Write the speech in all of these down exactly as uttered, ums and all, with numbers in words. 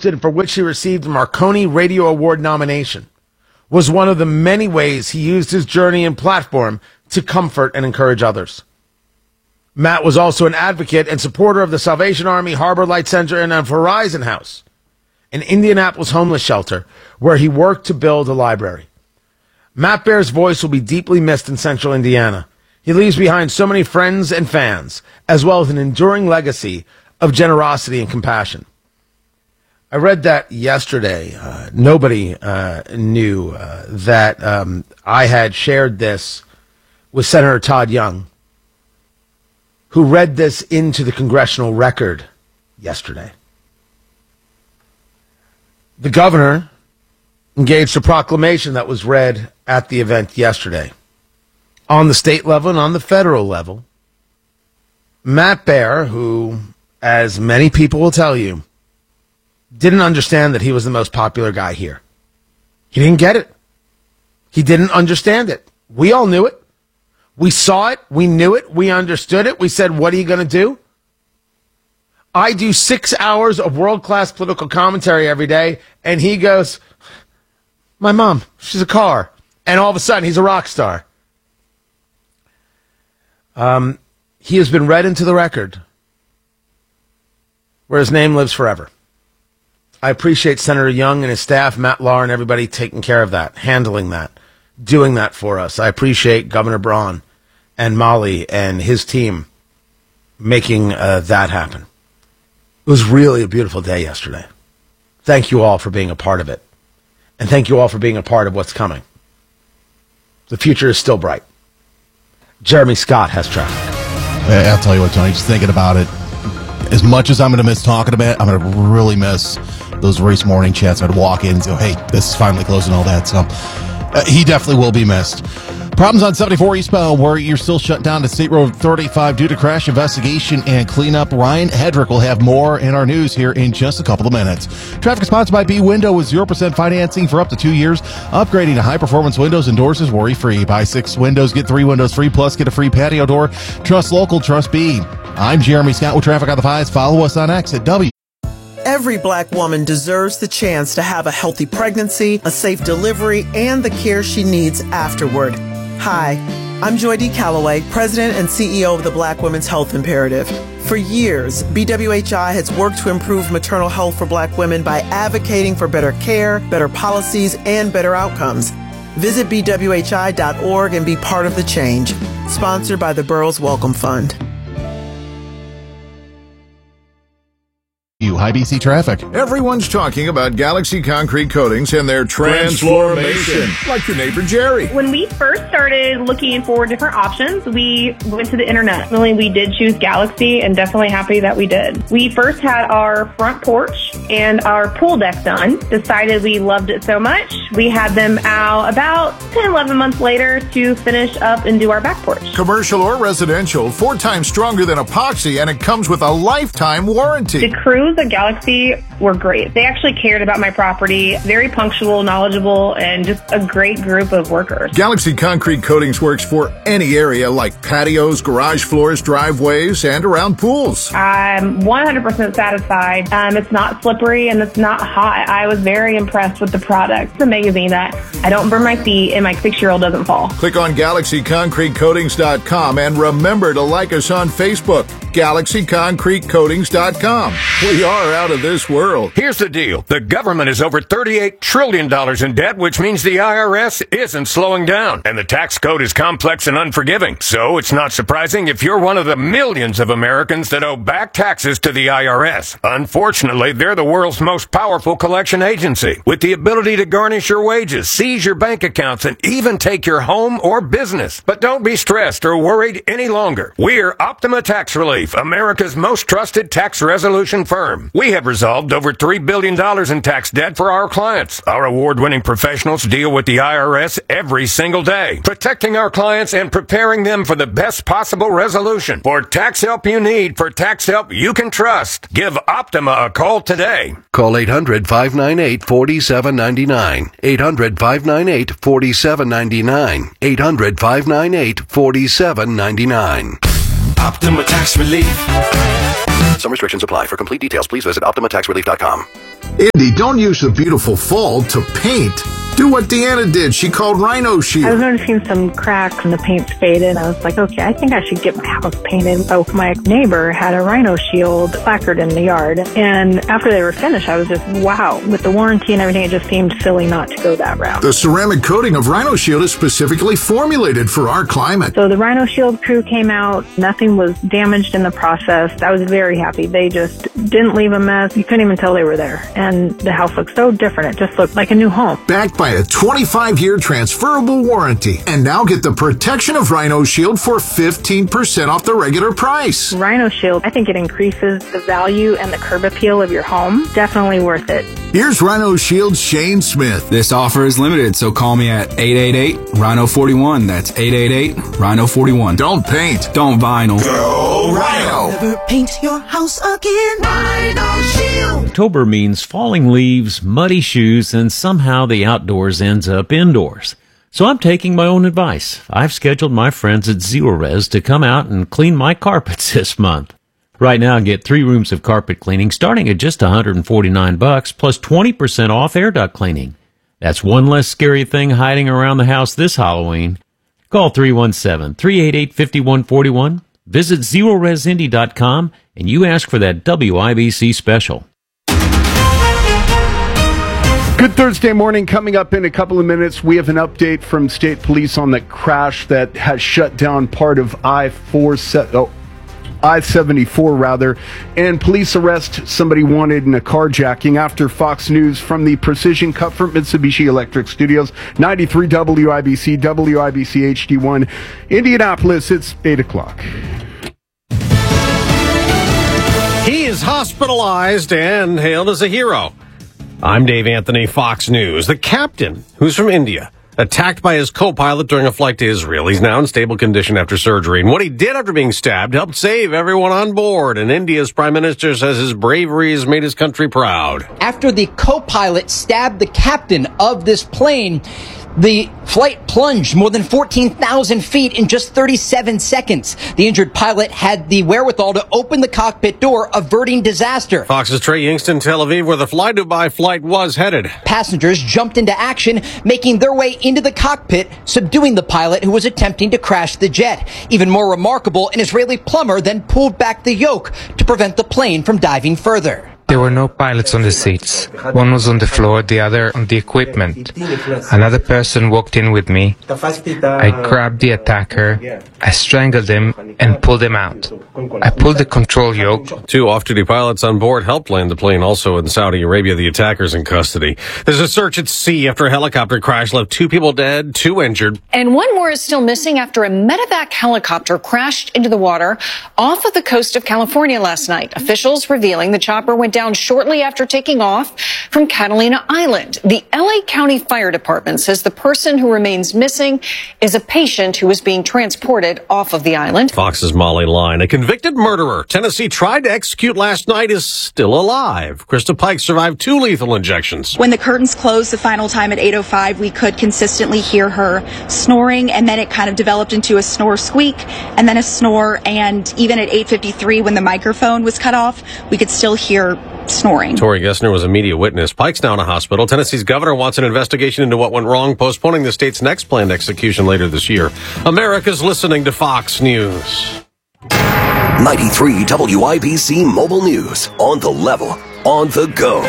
hosted and for which he received a Marconi Radio Award nomination, was one of the many ways he used his journey and platform to comfort and encourage others. Matt was also an advocate and supporter of the Salvation Army, Harbor Light Center, and of Horizon House, an Indianapolis homeless shelter where he worked to build a library. Matt Baer's voice will be deeply missed in Central Indiana. He leaves behind so many friends and fans, as well as an enduring legacy of generosity and compassion. I read that yesterday. Uh, nobody uh, knew uh, that um, I had shared this with Senator Todd Young, who read this into the congressional record yesterday. The governor engaged a proclamation that was read at the event yesterday. On the state level and on the federal level, Matt Baer, who, as many people will tell you, didn't understand that he was the most popular guy here. He didn't get it. He didn't understand it. We all knew it. We saw it. We knew it. We understood it. We said, what are you going to do? I do six hours of world-class political commentary every day, and he goes, my mom, she's a car. And all of a sudden, he's a rock star. Um, he has been read into the record where his name lives forever. I appreciate Senator Young and his staff, Matt Lahr, and everybody taking care of that, handling that, doing that for us. I appreciate Governor Braun and Molly and his team making uh, that happen. It was really a beautiful day yesterday. Thank you all for being a part of it. And thank you all for being a part of what's coming. The future is still bright. Jeremy Scott has traffic. I'll tell you what, Tony, just thinking about it, as much as I'm going to miss talking about it, I'm going to really miss those race morning chats. I'd walk in and go, hey, this is finally closing, all that. So uh, he definitely will be missed. Problems on seventy-four eastbound where you're still shut down to State Road thirty-five due to crash investigation and cleanup. Ryan Hedrick will have more in our news here in just a couple of minutes. Traffic sponsored by B Window with zero percent financing for up to two years. Upgrading to high-performance windows and doors is worry-free. Buy six windows, get three windows free, plus get a free patio door. Trust local, trust B. I'm Jeremy Scott with Traffic on the Fives. Follow us on X at W. Every black woman deserves the chance to have a healthy pregnancy, a safe delivery, and the care she needs afterward. Hi, I'm Joy D. Calloway, President and C E O of the Black Women's Health Imperative. For years, B W H I has worked to improve maternal health for black women by advocating for better care, better policies, and better outcomes. Visit B W H I dot org and be part of the change. Sponsored by the Burroughs Welcome Fund. You High B C traffic. Everyone's talking about Galaxy Concrete Coatings and their transformation, like your neighbor Jerry. When we first started looking for different options, we went to the internet. Really, we did choose Galaxy, and definitely happy that we did. We first had our front porch and our pool deck done. Decided we loved it so much, we had them out about ten, eleven months later to finish up and do our back porch. Commercial or residential, four times stronger than epoxy, and it comes with a lifetime warranty. The crews at Galaxy were great. They actually cared about my property, very punctual, knowledgeable, and just a great group of workers. Galaxy Concrete Coatings works for any area like patios, garage floors, driveways, and around pools. I'm one hundred percent satisfied. Um, it's not slippery and it's not hot. I was very impressed with the product. It's amazing that I don't burn my feet and my six-year-old doesn't fall. Click on Galaxy Concrete Coatings dot com and remember to like us on Facebook, Galaxy Concrete Coatings dot com. We are out of this world. Here's the deal. The government is over thirty-eight trillion dollars in debt, which means the I R S isn't slowing down. And the tax code is complex and unforgiving. So it's not surprising if you're one of the millions of Americans that owe back taxes to the I R S. Unfortunately, they're the world's most powerful collection agency, with the ability to garnish your wages, seize your bank accounts, and even take your home or business. But don't be stressed or worried any longer. We're Optima Tax Relief, America's most trusted tax resolution firm. We have resolved over three billion dollars in tax debt for our clients. Our award-winning professionals deal with the I R S every single day, protecting our clients and preparing them for the best possible resolution. For tax help you need, for tax help you can trust, give Optima a call today. Call eight hundred, five nine eight, four seven nine nine. eight hundred, five nine eight, four seven nine nine. eight hundred, five nine eight, four seven nine nine. Optima Tax Relief. Some restrictions apply. For complete details, please visit Optima Tax Relief dot com. Indy, don't use the beautiful fall to paint. Do what Deanna did. She called Rhino Shield. I was noticing some cracks and the paint's faded. I was like, okay, I think I should get my house painted. So my neighbor had a Rhino Shield placard in the yard. And after they were finished, I was just, wow. With the warranty and everything, it just seemed silly not to go that route. The ceramic coating of Rhino Shield is specifically formulated for our climate. So the Rhino Shield crew came out. Nothing was damaged in the process. I was very happy. They just didn't leave a mess. You couldn't even tell they were there. And the house looked so different. It just looked like a new home. Backed by a twenty-five year transferable warranty. And now get the protection of Rhino Shield for fifteen percent off the regular price. Rhino Shield, I think it increases the value and the curb appeal of your home. Definitely worth it. Here's Rhino Shield's Shane Smith. This offer is limited, so call me at eight eight eight, Rhino forty-one. That's eight eight eight, Rhino forty-one. Don't paint. Don't vinyl. Go Rhino. Never paint your house again. Rhino Shield. October means falling leaves, muddy shoes, and somehow the outdoors ends up indoors. So I'm taking my own advice. I've scheduled my friends at Zerorez to come out and clean my carpets this month. Right now, get three rooms of carpet cleaning starting at just one hundred forty-nine bucks plus twenty percent off air duct cleaning. That's one less scary thing hiding around the house this Halloween. Call three one seven, three eight eight, five one four one. Visit Zerorez Indy dot com and you ask for that W I B C special. Good Thursday morning. Coming up in a couple of minutes, we have an update from state police on the crash that has shut down part of I four oh, I seventy-four rather, and police arrest somebody wanted in a carjacking after Fox News from the Precision Comfort Mitsubishi Electric Studios. ninety-three W I B C, W I B C H D one, Indianapolis. It's eight o'clock. He is hospitalized and hailed as a hero. I'm Dave Anthony, Fox News. The captain, who's from India, attacked by his co-pilot during a flight to Israel. He's now in stable condition after surgery. And what he did after being stabbed helped save everyone on board. And India's prime minister says his bravery has made his country proud. After the co-pilot stabbed the captain of this plane, the flight plunged more than fourteen thousand feet in just thirty-seven seconds. The injured pilot had the wherewithal to open the cockpit door, averting disaster. Fox's Trey Youngston, Tel Aviv, where the Fly Dubai flight was headed. Passengers jumped into action, making their way into the cockpit, subduing the pilot who was attempting to crash the jet. Even more remarkable, an Israeli plumber then pulled back the yoke to prevent the plane from diving further. There were no pilots on the seats. One was on the floor, the other on the equipment. Another person walked in with me. I grabbed the attacker, I strangled him, and pulled him out. I pulled the control yoke. Two off-duty pilots on board helped land the plane. Also in Saudi Arabia, the attacker's in custody. There's a search at sea after a helicopter crash left two people dead, two injured. And one more is still missing after a medevac helicopter crashed into the water off of the coast of California last night. Officials revealing the chopper went down shortly after taking off from Catalina Island. The L A County Fire Department says the person who remains missing is a patient who was being transported off of the island. Fox's Molly Line, a convicted murderer Tennessee tried to execute last night, is still alive. Krista Pike survived two lethal injections. When the curtains closed the final time at eight oh five, we could consistently hear her snoring, and then it kind of developed into a snore squeak, and then a snore, and even at eight fifty-three, when the microphone was cut off, we could still hear snoring. Tori Gessner was a media witness. Pike's now in a hospital. Tennessee's governor wants an investigation into what went wrong, postponing the state's next planned execution later this year. America's listening to Fox News. ninety-three W I B C Mobile News. On the level. On the go.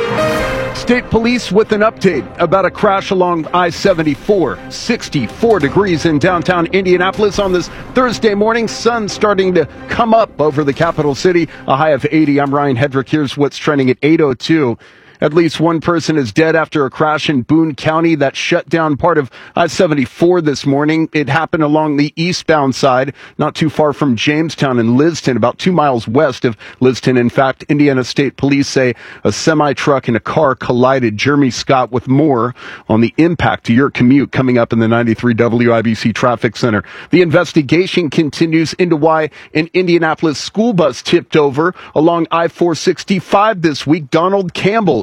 State police with an update about a crash along I seventy-four. sixty-four degrees in downtown Indianapolis on this Thursday morning. Sun starting to come up over the capital city. A high of eighty. I'm Ryan Hedrick. Here's what's trending at eight oh two. At least one person is dead after a crash in Boone County that shut down part of I seventy-four this morning. It happened along the eastbound side, not too far from Jamestown and Liston, about two miles west of Liston. In fact, Indiana State Police say a semi-truck and a car collided. Jeremy Scott with more on the impact to your commute coming up in the ninety-three W I B C Traffic Center. The investigation continues into why an Indianapolis school bus tipped over along I four sixty-five this week. Donald Campbell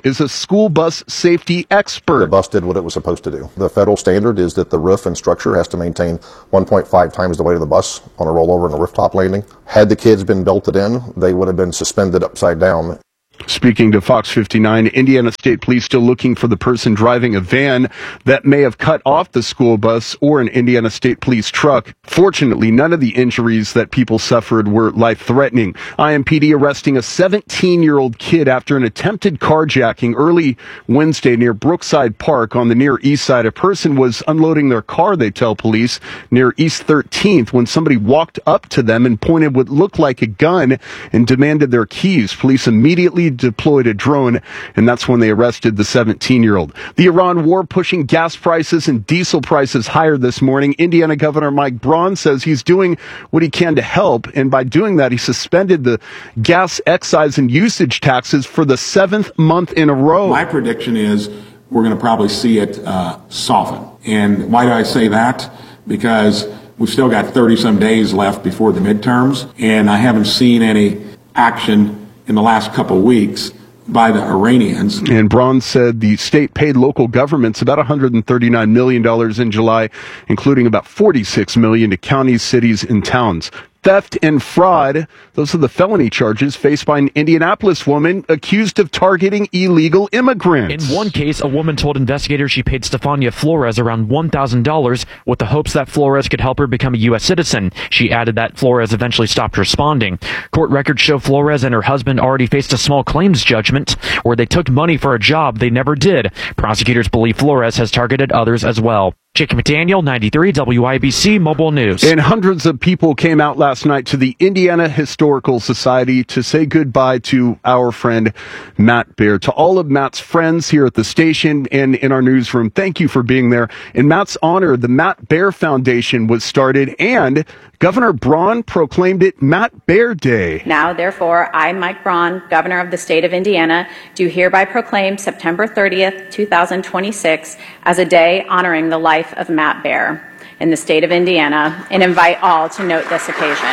is a school bus safety expert. The bus did what it was supposed to do. The federal standard is that the roof and structure has to maintain one point five times the weight of the bus on a rollover and a rooftop landing. Had the kids been belted in, they would have been suspended upside down. Speaking to Fox fifty-nine, Indiana State Police still looking for the person driving a van that may have cut off the school bus or an Indiana State Police truck. Fortunately, none of the injuries that people suffered were life-threatening. I M P D arresting a seventeen-year-old kid after an attempted carjacking early Wednesday near Brookside Park on the near east side. A person was unloading their car, they tell police, near East thirteenth when somebody walked up to them and pointed what looked like a gun and demanded their keys. Police immediately deployed a drone, and that's when they arrested the seventeen-year-old. The Iran war pushing gas prices and diesel prices higher this morning. Indiana Governor Mike Braun says he's doing what he can to help, and by doing that, he suspended the gas excise and usage taxes for the seventh month in a row. My prediction is we're going to probably see it uh, soften. And why do I say that? Because we've still got thirty-some days left before the midterms, and I haven't seen any action in the last couple of weeks by the Iranians. And Braun said the state paid local governments about one hundred thirty-nine million dollars in July, including about forty-six million dollars to counties, cities, and towns. Theft and fraud, those are the felony charges faced by an Indianapolis woman accused of targeting illegal immigrants. In one case, a woman told investigators she paid Stefania Flores around one thousand dollars with the hopes that Flores could help her become a U S citizen. She added that Flores eventually stopped responding. Court records show Flores and her husband already faced a small claims judgment where they took money for a job they never did. Prosecutors believe Flores has targeted others as well. Jake McDaniel, ninety-three W I B C Mobile News. And hundreds of people came out last night to the Indiana Historical Society to say goodbye to our friend Matt Baer. To all of Matt's friends here at the station and in our newsroom, thank you for being there. In Matt's honor, the Matt Baer Foundation was started, and Governor Braun proclaimed it Matt Baer Day. Now, therefore, I, Mike Braun, Governor of the state of Indiana, do hereby proclaim September thirtieth, two thousand twenty-six as a day honoring the life of Matt Baer in the state of Indiana, and invite all to note this occasion.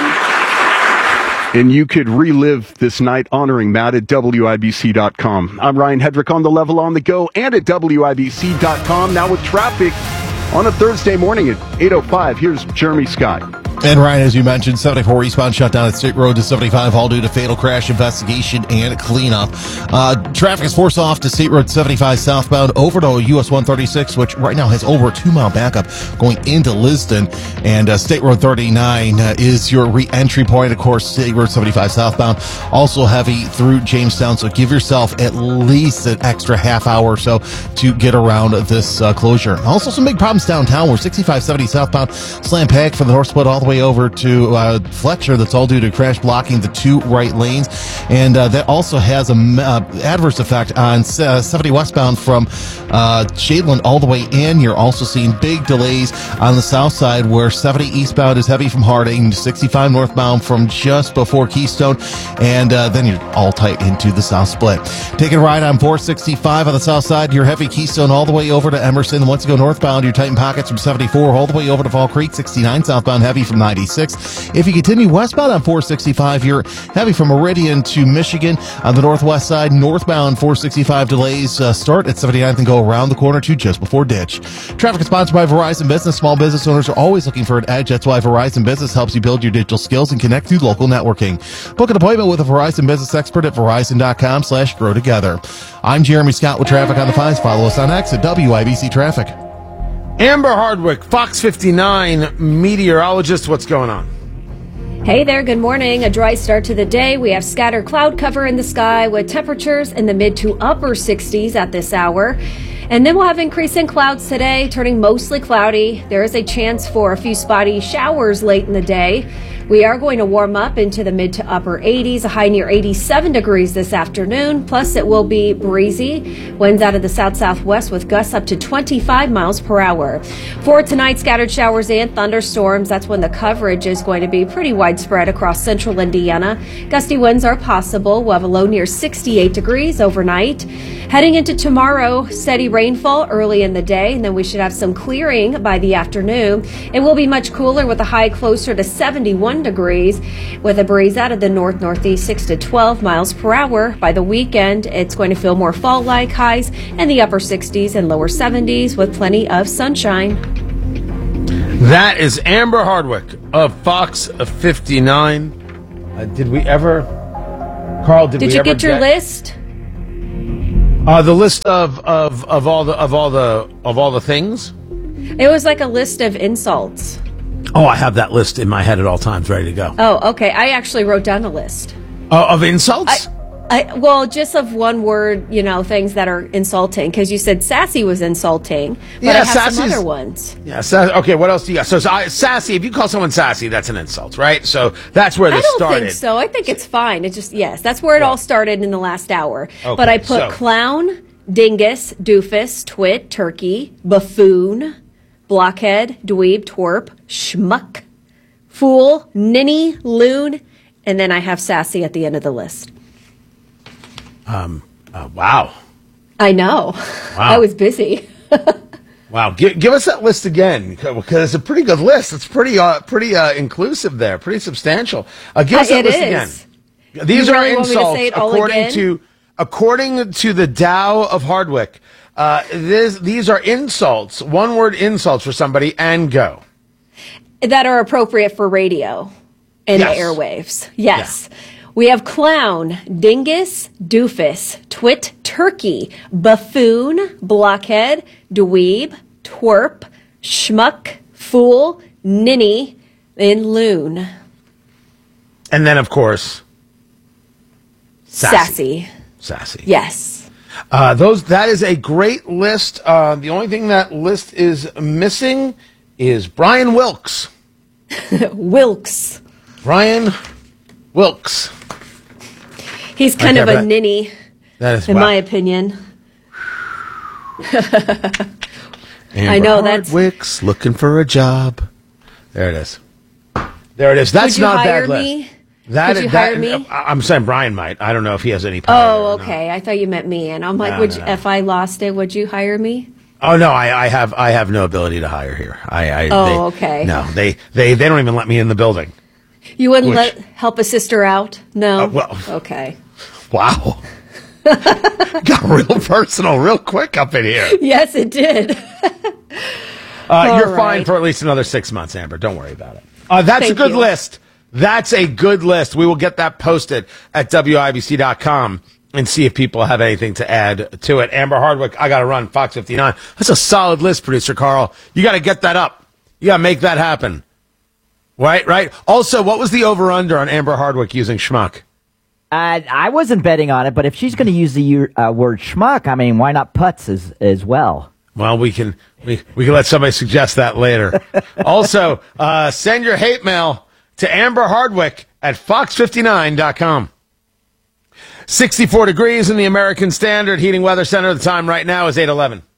And you could relive this night honoring Matt at W I B C dot com. I'm Ryan Hedrick on the level on the go and at W I B C dot com. Now with traffic on a Thursday morning at eight oh five, here's Jeremy Scott. And Ryan, as you mentioned, seventy-four eastbound shut down at State Road to seventy-five, all due to fatal crash investigation and cleanup. Uh, traffic is forced off to State Road seventy-five southbound over to U S one thirty-six, which right now has over a two-mile backup going into Liston. And uh, State Road thirty-nine uh, is your re-entry point. Of course, State Road seventy-five southbound, also heavy through Jamestown. So give yourself at least an extra half hour or so to get around this uh, closure. Also, some big problems downtown. We're sixty-five seventy southbound, slam packed from the north split all the way over to uh, Fletcher. That's all due to crash blocking the two right lanes, and uh, that also has a uh, adverse effect on uh, seventy westbound from uh, Shadeland all the way in. You're also seeing big delays on the south side where seventy eastbound is heavy from Harding, sixty-five northbound from just before Keystone, and uh, then you're all tight into the south split. Taking a ride on four sixty-five on the south side, you're heavy Keystone all the way over to Emerson. Once you go northbound, you're tight in pockets from seventy-four all the way over to Fall Creek, sixty-nine southbound heavy from ninety-six. If you continue westbound on four sixty-five, you're heavy from Meridian to Michigan. On the northwest side, northbound four sixty-five delays uh, start at seventy-ninth and go around the corner to just before Ditch. Traffic is sponsored by Verizon Business. Small business owners are always looking for an edge. That's why Verizon Business helps you build your digital skills and connect through local networking. Book an appointment with a Verizon Business expert at Verizon.com slash grow together. I'm Jeremy Scott with Traffic on the Fives. Follow us on X at W I B C Traffic. Amber Hardwick, Fox fifty-nine meteorologist. What's going on? Hey there, good morning. A dry start to the day. We have scattered cloud cover in the sky with temperatures in the mid to upper sixties at this hour. And then we'll have increasing clouds today, turning mostly cloudy. There is a chance for a few spotty showers late in the day. We are going to warm up into the mid to upper eighties, a high near eighty-seven degrees this afternoon. Plus, it will be breezy Winds out of the south-southwest with gusts up to twenty-five miles per hour. For tonight, scattered showers and thunderstorms. That's when the coverage is going to be pretty widespread across central Indiana. Gusty winds are possible. We'll have a low near sixty-eight degrees overnight. Heading into tomorrow, steady rainfall early in the day, and then we should have some clearing by the afternoon. It will be much cooler with a high closer to seventy-one degrees with a breeze out of the north-northeast six to twelve miles per hour. By the weekend, it's going to feel more fall-like, highs in the upper sixties and lower seventies with plenty of sunshine. That is Amber Hardwick of Fox fifty-nine. Uh, did we ever, Carl? Did, Did we you ever get your get, list? Uh, the list of, of, of all the of all the of all the things. It was like a list of insults. Oh, I have that list in my head at all times, ready to go. Oh, okay. I actually wrote down a list. Uh, of insults? I, I, well, just of one word, you know, things that are insulting. Because you said sassy was insulting, but Yeah, I have sassy's- some other ones. Yeah. Sa- okay. What else do you got? So, so I, sassy. If you call someone sassy, that's an insult, right? So that's where I this don't started. think so. I think it's fine. It's just, yes, that's where it all started in the last hour. Okay, but I put so- clown, dingus, doofus, twit, turkey, buffoon, blockhead, dweeb, twerp, schmuck, fool, ninny, loon, and then I have sassy at the end of the list. Um. Uh, wow. I know. I was busy. Wow. Give, give us that list again, because it's a pretty good list. It's pretty uh, pretty uh, inclusive there, pretty substantial. Uh, give us Uh, that it list is. again. These You are really want me to insults say it all according again? to according to the Tao of Hardwick. Uh, this, these are insults, one word insults for somebody, and go. That are appropriate for radio and Yes. the airwaves. Yes. We have clown, dingus, doofus, twit, turkey, buffoon, blockhead, dweeb, twerp, schmuck, fool, ninny, and loon. And then, of course, Sassy. Sassy. Yes. Uh, those that is a great list. Uh, the only thing that list is missing is Brian Wilkes. Wilkes. Brian Wilkes. He's kind Okay, of a but- ninny, That is in wow. my opinion. Amber I know, that's- Hardwick's looking for a job. There it is. There it is. That's Would you not a hire bad list. me? That, Could you that- hire me? I- I'm saying Brian might. I don't know if he has any power. Oh, okay. I thought you meant me, and I'm like, No, would no, you, no. if I lost it, would you hire me? Oh no, I, I have I have no ability to hire here. I, I Oh, they- okay. No, they, they they don't even let me in the building. You wouldn't Which- let help a sister out? No. Uh, well- okay. Wow. Got real personal real quick up in here. Yes, it did. Uh, All you're fine right. for at least another six months, Amber. Don't worry about it. Uh, that's a Thank good you. list. That's a good list. We will get that posted at W I B C dot com and see if people have anything to add to it. Amber Hardwick, I got to run, Fox fifty-nine. That's a solid list, producer Carl. You got to get that up. You got to make that happen. Right, right. Also, what was the over-under on Amber Hardwick using schmuck? Uh, I wasn't betting on it, but if she's going to use the uh, word schmuck, I mean, why not putz as, as well? Well, we can we, we can let somebody suggest that later. Also, uh, send your hate mail to Amber Hardwick at fox fifty-nine dot com. sixty-four degrees in the American Standard Heating Weather Center. The time right now is eight eleven.